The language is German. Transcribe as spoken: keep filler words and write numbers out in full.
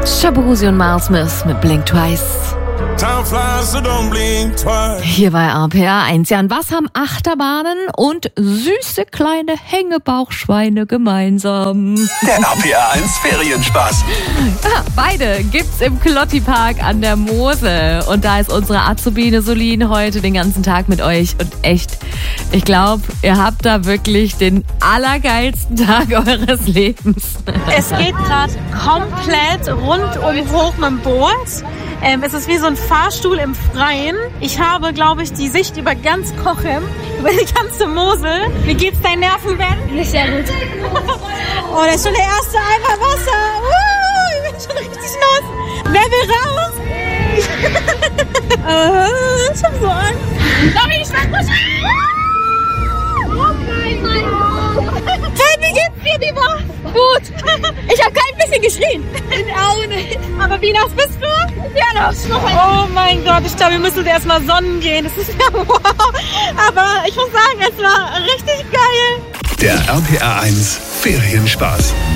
Shabuzi und Miles Smith mit Blink Twice. Time flies, so don't blink twice. Hier bei R P R eins. Ja, und was haben Achterbahnen und süße kleine Hängebauchschweine gemeinsam? Der R P R eins Ferienspaß. Ja, beide gibt's im Klotti-Park an der Mosel. Und da ist unsere Azubine Solin heute den ganzen Tag mit euch. Und echt, ich glaube, ihr habt da wirklich den allergeilsten Tag eures Lebens. Es geht gerade komplett rundum hoch mit dem Boot. Ähm, es ist wie so ein Fahrstuhl im Freien. Ich habe, glaube ich, die Sicht über ganz Cochem, über die ganze Mosel. Wie geht's deinen Nerven, Ben? Nicht sehr gut. Oh, da ist schon der erste Eimer Wasser. Uh, ich bin schon richtig nass. Wer will raus? uh, ich hab so Angst. Sorry, ich war kurz. Oh mein Gott. Ben, wie geht's dir, die Woche? Gut. Ich habe kein bisschen geschrien. Ich auch nicht. Aber wie nass bist du? Ja, noch. Oh mein Gott, ich glaube, wir müssen uns erstmal sonnen gehen. Das ist ja wow. Aber ich muss sagen, es war richtig geil. Der R P R eins Ferienspaß.